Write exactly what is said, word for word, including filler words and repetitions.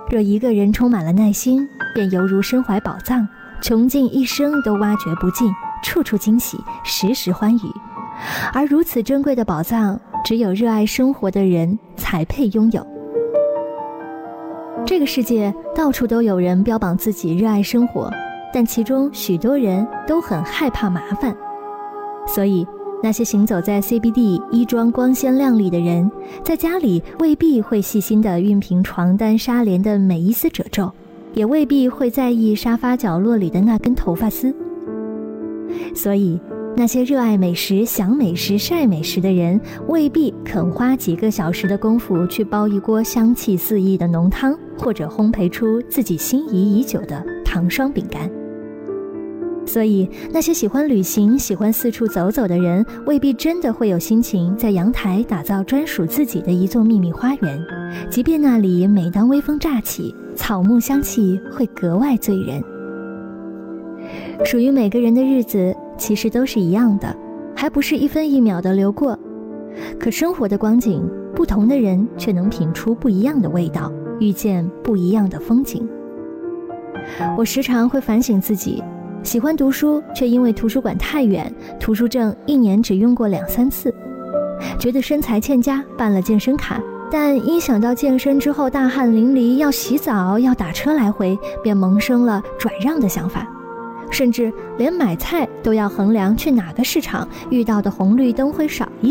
若一个人充满了耐心，便犹如身怀宝藏，穷尽一生都挖掘不尽，处处惊喜，时时欢愉。而如此珍贵的宝藏，只有热爱生活的人才配拥有。这个世界到处都有人标榜自己热爱生活，但其中许多人都很害怕麻烦。所以那些行走在 C B D 衣装光鲜亮丽的人，在家里未必会细心地熨平床单纱帘的每一丝褶皱，也未必会在意沙发角落里的那根头发丝。所以那些热爱美食、想美食、晒美食的人，未必肯花几个小时的功夫去煲一锅香气四溢的浓汤，或者烘焙出自己心仪已久的糖霜饼干。所以那些喜欢旅行、喜欢四处走走的人，未必真的会有心情在阳台打造专属自己的一座秘密花园，即便那里每当微风乍起，草木香气会格外醉人。属于每个人的日子其实都是一样的，还不是一分一秒的流过。可生活的光景，不同的人却能品出不一样的味道，遇见不一样的风景。我时常会反省自己，喜欢读书，却因为图书馆太远，图书证一年只用过两三次，觉得身材欠佳，办了健身卡，但一想到健身之后大汗淋漓，要洗澡，要打车来回，便萌生了转让的想法。甚至连买菜都要衡量去哪个市场，遇到的红绿灯会少一